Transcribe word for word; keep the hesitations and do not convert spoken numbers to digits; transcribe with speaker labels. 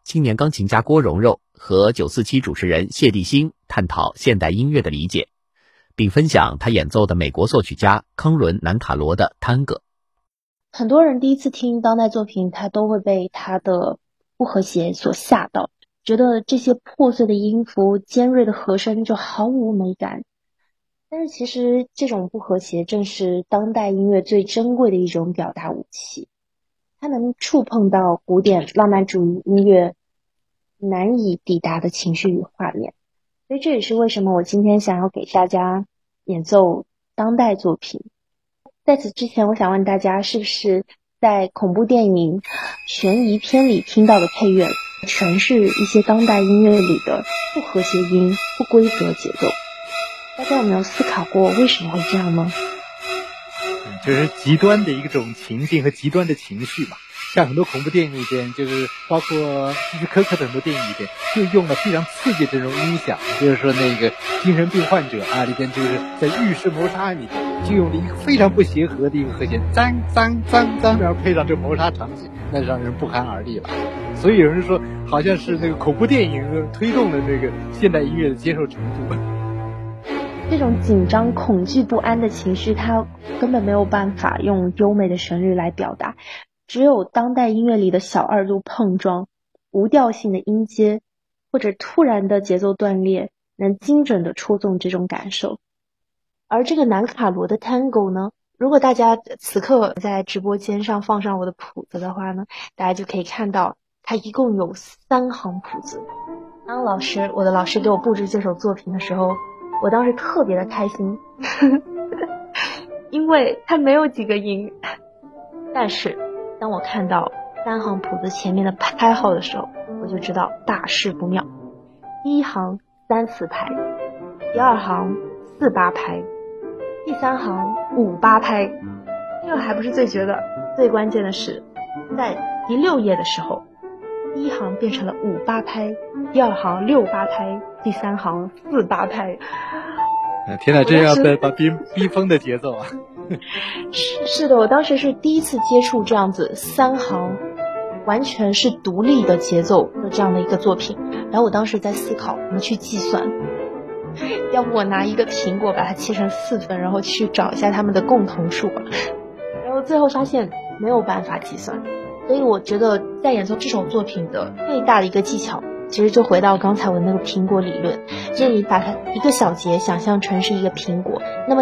Speaker 1: 青年钢琴家郭蓉蓉和九四七主持人谢帝星探讨现代音乐的理解，并分享他演奏的美国作曲家康伦南卡罗的探戈。
Speaker 2: 很多人第一次听当代作品，他都会被他的不和谐所吓到，觉得这些破碎的音符、尖锐的和声就毫无美感。但是其实这种不和谐正是当代音乐最珍贵的一种表达武器，它能触碰到古典浪漫主义音乐难以抵达的情绪与画面。所以这也是为什么我今天想要给大家演奏当代作品。在此之前，我想问大家，是不是在恐怖电影、悬疑片里听到的配乐全是一些当代音乐里的不和谐音、不规则节奏？大家有没有思考过为什么会这样呢？
Speaker 3: 就是极端的一种情境和极端的情绪嘛。像很多恐怖电影里边，就是包括希区柯克的很多电影里边，就用了非常刺激的这种音响，就是说那个精神病患者啊里边，就是在浴室谋杀案里边，就用了一个非常不协和的一个和弦，脏脏脏脏，然后配上这谋杀场景，那让人不寒而栗了。所以有人说，好像是那个恐怖电影推动了这个现代音乐的接受程度。
Speaker 2: 这种紧张、恐惧、不安的情绪，它根本没有办法用优美的旋律来表达。只有当代音乐里的小二度碰撞、无调性的音阶，或者突然的节奏断裂，能精准的戳中这种感受。而这个南卡罗的 Tango 呢，如果大家此刻在直播间上放上我的谱子的话呢，大家就可以看到它一共有三行谱子。当老师，我的老师给我布置这首作品的时候，我当时特别的开心，因为它没有几个音，但是当我看到三行谱子前面的拍号的时候，我就知道大事不妙。第一行三四拍，第二行四八拍，第三行五八拍。这个还不是最绝的，最关键的是在第六页的时候，第一行变成了五八拍，第二行六八拍，第三行四八拍。
Speaker 3: 天哪，这样的把逼逼疯的节奏啊！
Speaker 2: 是是的，我当时是第一次接触这样子三行完全是独立的节奏的这样的一个作品，然后我当时在思考怎么去计算，要不我拿一个苹果把它切成四份，然后去找一下它们的共同数吧，然后最后发现没有办法计算。所以我觉得在演奏这首作品的最大的一个技巧，其实就回到刚才我的那个苹果理论，就是你把它一个小节想象成是一个苹果，那么